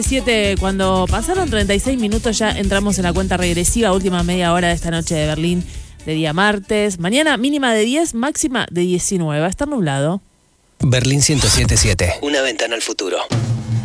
Cuando pasaron 36 minutos ya entramos en la cuenta regresiva, última media hora de esta noche de Berlín, de día martes. Mañana mínima de 10, máxima de 19. Va a estar nublado. Berlín 107.7. Una ventana al futuro.